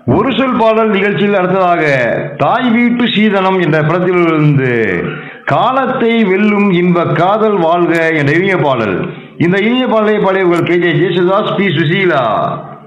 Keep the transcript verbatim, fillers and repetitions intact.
ஒரு சொல் பாடல் நிகழ்ச்சியில் அடுத்ததாக தாய் வீட்டு சீதனம் என்ற படத்திலிருந்து காலத்தை வெல்லும் இன்ப காதல் வாழ்க என்ற இனிய பாடல். இந்த இனிய பாடலை பாடியவர்கள் K J Yesudas, B Susheela.